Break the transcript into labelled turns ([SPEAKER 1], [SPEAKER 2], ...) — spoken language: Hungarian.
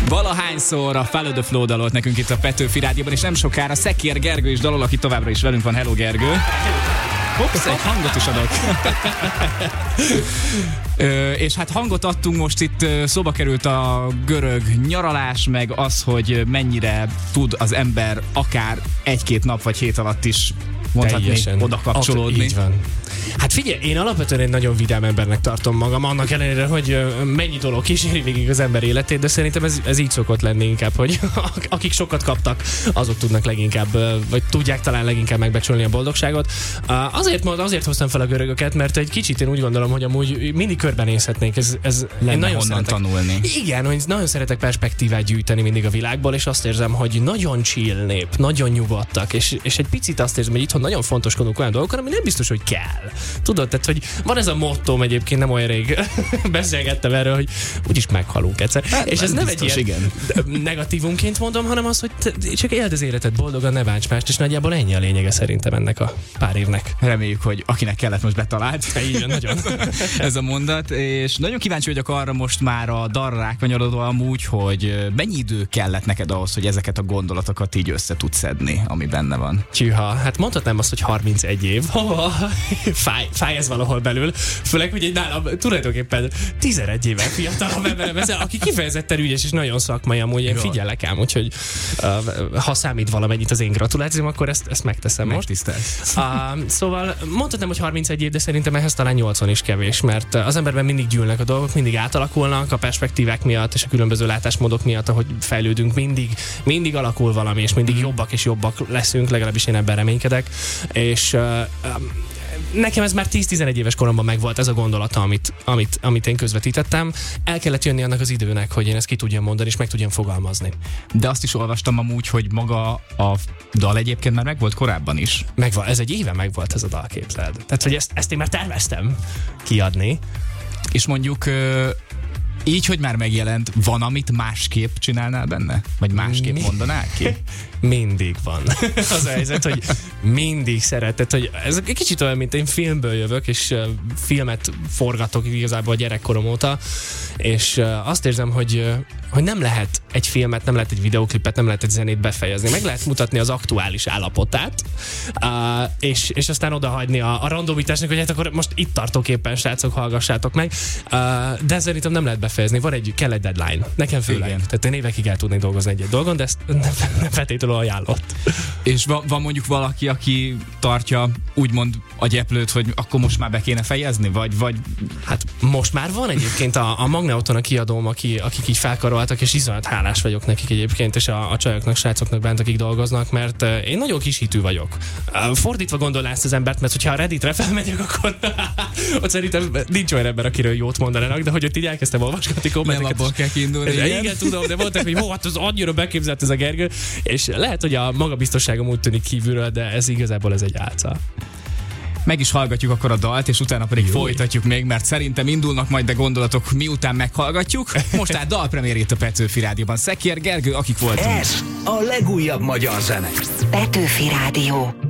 [SPEAKER 1] Valahányszor a Follow the Flow dalolt nekünk itt a Petőfi Rádióban, és nem sokára Szekér Gergő is dalol, aki továbbra is velünk van. Hello, Gergő! Hops, egy hangot is adok. És hát hangot adtunk most itt, szóba került a görög nyaralás, meg az, hogy mennyire tud az ember akár egy-két nap vagy hét alatt is mondhatni, oda kapcsolódni.
[SPEAKER 2] Így van. Hát figyelj, én alapvetően egy nagyon vidám embernek tartom magam, annak ellenére, hogy mennyi dolog kíséri végig az ember életét, de szerintem ez így szokott lenni inkább, hogy akik sokat kaptak, azok tudnak leginkább, vagy tudják talán leginkább megbecsülni a boldogságot. Azért hoztam fel a görögöket, mert egy kicsit én úgy gondolom, hogy amúgy mindig körbenézhetnénk.
[SPEAKER 1] Lenne nagyon honnan tanulni.
[SPEAKER 2] Igen, hogy nagyon szeretek perspektívát gyűjteni mindig a világból, és azt érzem, hogy nagyon chill nép, nagyon nyugodtak, és egy picit azt érzem, hogy itthon nagyon fontoskodunk olyan dolgokon, ami nem biztos, hogy kell. Tudod, tehát, hogy van ez a mottom, egyébként nem olyan rég beszélgettem erről, hogy úgyis meghalunk egyszer. Hát, és ez nem
[SPEAKER 1] biztos,
[SPEAKER 2] egy ilyen negatívumként mondom, hanem az, hogy csak éld az életet boldogan, ne bánts mást, és nagyjából ennyi a lényege szerintem ennek a pár évnek.
[SPEAKER 1] Reméljük, hogy akinek kellett, most betalált.
[SPEAKER 2] Így nagyon.
[SPEAKER 1] Ez a mondat, és nagyon kíváncsi vagyok arra most már a dalra rákanyarodva amúgy, hogy mennyi idő kellett neked ahhoz, hogy ezeket a gondolatokat így össze tudsz szedni, ami benne van.
[SPEAKER 2] Tyűha, hát mondhatnám azt, hogy 31 év. Fáj ez valahol belül. Főleg, hogy egy nálam tulajdonképpen 11 éve fiatalabb emberem ezzel, aki kifejezetten ügyes és nagyon szakmai, amúgy én figyelek ám, úgyhogy ha számít valamennyit az én gratulációm, akkor ezt megteszem most. Szóval mondhatnám, hogy 31 év, de szerintem ehhez talán 80 is kevés, mert az emberben mindig gyűlnek a dolgok, mindig átalakulnak a perspektívák miatt és a különböző látásmódok miatt, ahogy fejlődünk, mindig alakul valami, és mindig jobbak és jobbak leszünk, legalábbis én ebben reménykedek, és nekem ez már 10-11 éves koromban megvolt ez a gondolata, amit én közvetítettem. El kellett jönni annak az időnek, hogy én ezt ki tudjam mondani, és meg tudjam fogalmazni.
[SPEAKER 1] De azt is olvastam amúgy, hogy maga a dal egyébként már megvolt korábban is.
[SPEAKER 2] Megvan, ez egy éve megvolt ez a dal, képzeld. Tehát, hogy ezt én már terveztem kiadni.
[SPEAKER 1] És mondjuk így, hogy már megjelent, van, amit másképp csinálnál benne? Vagy másképp mondanál ki?
[SPEAKER 2] Mindig van. Az a helyzet, hogy mindig szeretett, hogy ez egy kicsit olyan, mint én filmből jövök, és filmet forgatok igazából a gyerekkorom óta, és azt érzem, hogy nem lehet egy filmet, nem lehet egy videóklipet, nem lehet egy zenét befejezni. Meg lehet mutatni az aktuális állapotát, és aztán odahagyni a randomitásnak, hogy hát akkor most itt tartok éppen, srácok, hallgassátok meg. De szerintem nem lehet befejezni. Kell egy deadline. Nekem főleg. Tehát én évekig el tudnék dolgozni egy dolgon, de ezt nem feltétlenül ajánlott.
[SPEAKER 1] És van mondjuk valaki, aki tartja úgymond a gyeplőt, hogy akkor most már be kéne fejezni? Vagy...
[SPEAKER 2] Hát most már van egyébként a Magneuton a kiadóm, akik így felkaroltak, és iszonyat hálás vagyok nekik egyébként, és a csajoknak, srácoknak bent, akik dolgoznak, mert én nagyon kis hitű vagyok. Fordítva gondolná ezt az embert, mert hogyha a Redditre felmegyek, akkor ott szerintem nincs olyan ember, akiről jót mondanának, de hogy ott így elkezdtem olvasgatni kommenteket.
[SPEAKER 1] Nem abból kell kiindulni.
[SPEAKER 2] Igen, tudom, de mondták, hogy hát az annyira beképzelt ez a Gergő, és lehet, hogy a magabiztosságom úgy tűnik kívülről, de ez igazából ez egy álca.
[SPEAKER 1] Meg is hallgatjuk akkor a dalt, és utána pedig folytatjuk még, mert szerintem indulnak majd de gondolatok, miután meghallgatjuk. Most tehát dalpremiér itt a Petőfi Rádióban. Szekér Gergő, akik voltunk.
[SPEAKER 3] Ez a legújabb magyar zene.
[SPEAKER 4] Petőfi Rádió.